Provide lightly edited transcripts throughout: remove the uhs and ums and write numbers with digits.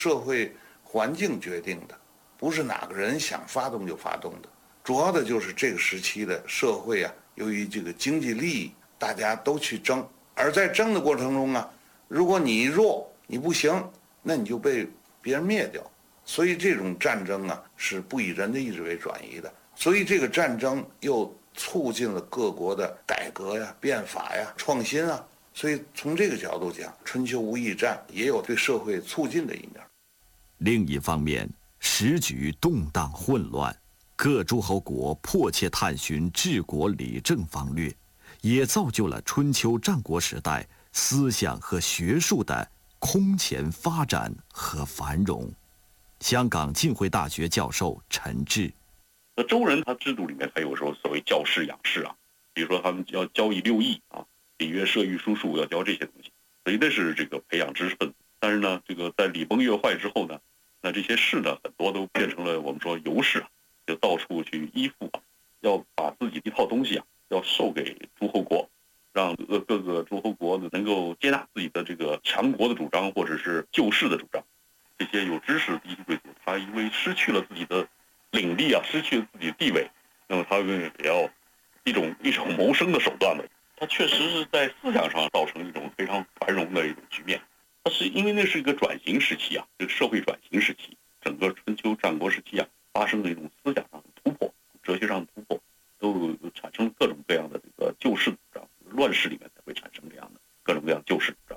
社会环境决定的，不是哪个人想发动就发动的。主要的就是这个时期的社会啊，由于这个经济利益，大家都去争，而在争的过程中啊，如果你弱，你不行，那你就被别人灭掉。所以这种战争啊，是不以人的意志为转移的。所以这个战争又促进了各国的改革呀、变法呀、创新啊。所以从这个角度讲，春秋无义战也有对社会促进的一面。 另一方面，时局动荡混乱，各诸侯国迫切探寻治国理政方略，也造就了春秋战国时代思想和学术的空前发展和繁荣。香港浸会大学教授陈志， 周人他制度里面他有时候所谓教士养士啊，比如说他们要教以六艺啊，礼乐射御书数要教这些东西，所以那是这个培养知识分子。但是呢，这个在礼崩乐坏之后呢，那这些士呢很多都变成了我们说游士啊，就到处去依附啊，要把自己一套东西啊要授给诸侯国，让各个诸侯国能够接纳自己的这个强国的主张或者是救世的主张。这些有知识的低级贵族，他因为失去了自己的领地啊，失去了自己的地位，那么他们也要一种谋生的手段吧。它确实是在思想上造成一种非常繁荣的一种局面。它是因为那是一个转型时期啊，这个社会转型时期，整个春秋战国时期啊，发生了一种思想上的突破，哲学上的突破，都产生各种各样的这个救世主张。乱世里面才会产生这样的各种各样救世主张。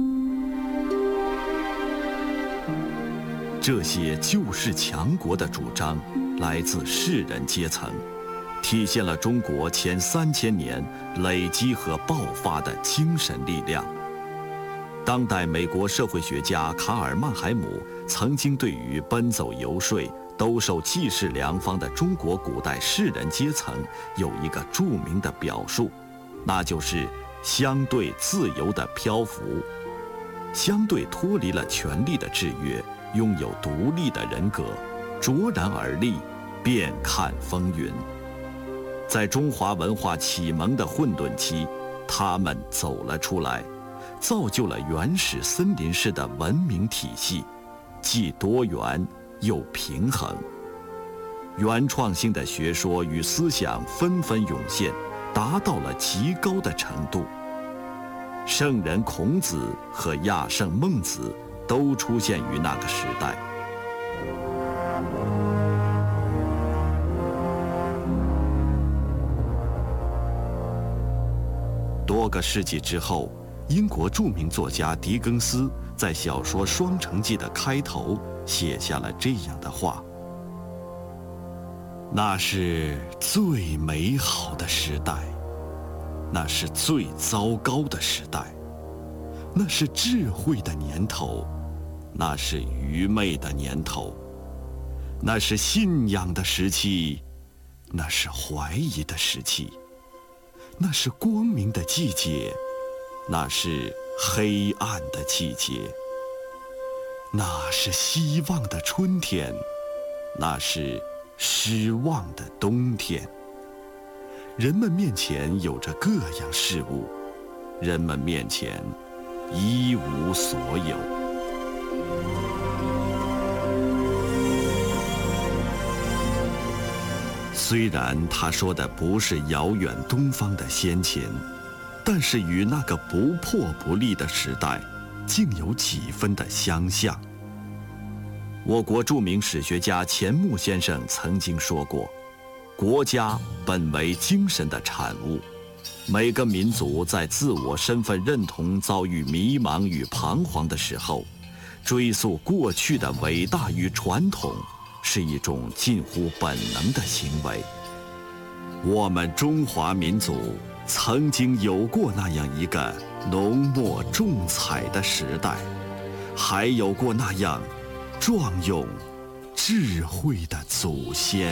这些救世强国的主张来自士人阶层，体现了中国前3000年累积和爆发的精神力量。当代美国社会学家卡尔·曼海姆曾经对于奔走游说、兜售济世良方的中国古代士人阶层有一个著名的表述，那就是相对自由的漂浮，相对脱离了权力的制约，拥有独立的人格，卓然而立，遍看风云。在中华文化启蒙的混沌期，他们走了出来，造就了原始森林式的文明体系，既多元又平衡。原创性的学说与思想纷纷涌现，达到了极高的程度。圣人孔子和亚圣孟子都出现于那个时代。多个世纪之后，英国著名作家狄更斯在小说《双城记》的开头写下了这样的话：那是最美好的时代，那是最糟糕的时代，那是智慧的年头，那是愚昧的年头，那是信仰的时期，那是怀疑的时期，那是光明的季节，那是黑暗的季节，那是希望的春天，那是失望的冬天。人们面前有着各样事物，人们面前一无所有。虽然他说的不是遥远东方的先秦，但是与那个不破不立的时代，竟有几分的相像。我国著名史学家钱穆先生曾经说过，国家本为精神的产物，每个民族在自我身份认同遭遇迷茫与彷徨的时候，追溯过去的伟大与传统，是一种近乎本能的行为。我们中华民族曾经有过那样一个浓墨重彩的时代，还有过那样壮勇智慧的祖先。